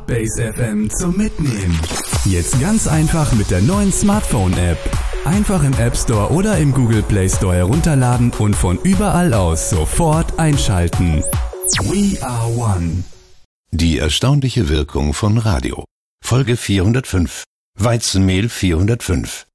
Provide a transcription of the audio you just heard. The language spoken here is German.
Base FM zum Mitnehmen. Jetzt ganz einfach mit der neuen Smartphone-App. Einfach im App Store oder im Google Play Store herunterladen und von überall aus sofort einschalten. We are one. Die erstaunliche Wirkung von Radio. Folge 405. Weizenmehl 405.